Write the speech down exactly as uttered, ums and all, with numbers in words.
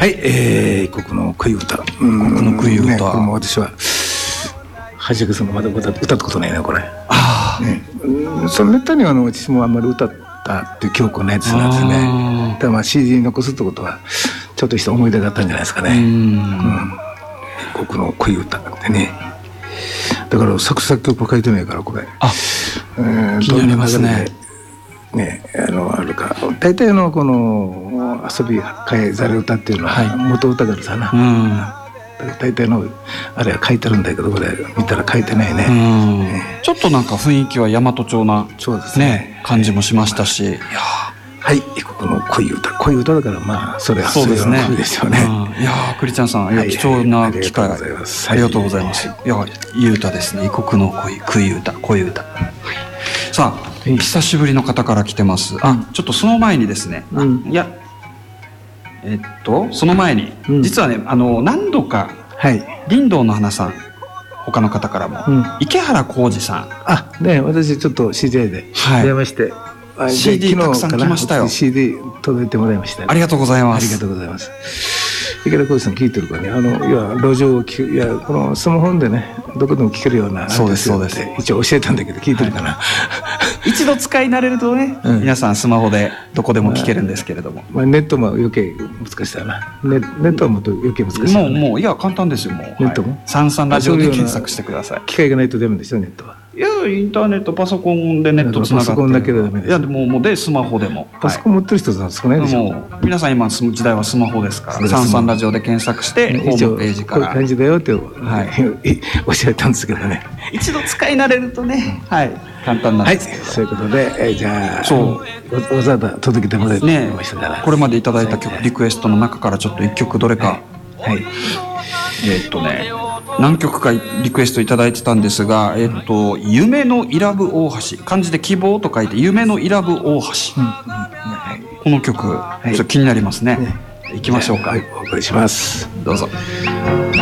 はい、えー、異国の恋歌。異国の恋歌、 ね、これも私は初めてそのまだ歌ったことないなこれ。 ああ、 ね、うん、そのめったにあの私もあんまり歌ったっていう記憶ないやつなんですね。ただまあ シーディー に残すってことはちょっとした思い出があったんじゃないですかね。うん、うん、異国の恋歌ってね。だから作詞作曲は書いてないからこれ。 あ、えー、気になりますね。 ね、あのあるか大体のこの遊び替えざる歌っていうのは元歌があるさな、はい、うん、大体のあれは書いてるんだけどこれ見たら書いてないね、うん、 ね、ちょっとなんか雰囲気は大和町な、 そうですね、 ね、感じもしましたし、いや、 はい、異国の恋歌、恋歌だからまあそれはそうですね、 恋ですよね、 うん、いやクリちゃんさん、いや貴重な機会、はい、ありがとうございます、はい、いやいい歌ですね、異国の恋、恋歌、恋歌、はい、さあ久しぶりの方から来てます。あ、ちょっとその前にですね、うん、いやえっとその前に、うん、実はね、あの何度か、はい、林道の花さん、他の方からも、うん、池原浩二さん、 あ、ね、私ちょっと シーディー で電話して、 はい、シーディー たくさん来ましたよ。 シーディー 届いてもらいました、ね、 ありがとうございます。 ありがとうございます。池田浩二さん聞いてるかね、あのいや路上を聞く、いやこのスマホでねどこでも聞けるような、 そうですそうです、 一応教えたんだけど聞いてるかな、はい、 一度使い慣れるとね、うん、皆さんスマホでどこでも聞けるんですけれども、 まあ、ネットも余計難しいな、ネ, ネットはもっと余計難しい、ね、 もうもういや簡単ですよ、もうネットも、はい、サンサンラジオで検索してください。 機械がないとダメですよネットは。 いやインターネットパソコンでネットつながって、パソコンだけでダメです。いやでももうでスマホでもパソコン持ってる人は少ないでしょ、はい、もう皆さん今時代はスマホですから、サンサンラジオで検索してホームページからこういう感じだよって、はい、教えたんですけどね、 一度使い慣れるとね、はい、簡単なんですけど、 はい、そういうことで、えー、じゃあそうわざわざ届けてもらいましたから、 ね、これまでいただいた曲、リクエストの中からちょっといっきょくどれか、はい、はい、えー、っとね何曲かリクエストいただいてたんですが、えー、っと夢の伊良部大橋、漢字で希望と書いて夢の伊良部大橋、うんうん、はい、この曲、はい、ちょっと気になりますね、ね、いきましょうか、 はい、お送りします、 どうぞ。